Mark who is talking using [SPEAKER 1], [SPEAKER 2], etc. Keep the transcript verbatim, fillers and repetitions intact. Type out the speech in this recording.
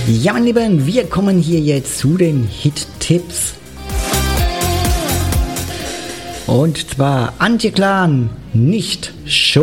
[SPEAKER 1] Ja, meine Lieben, wir kommen hier jetzt zu den Hit-Tipps. Und zwar Antje Clan, nicht Show.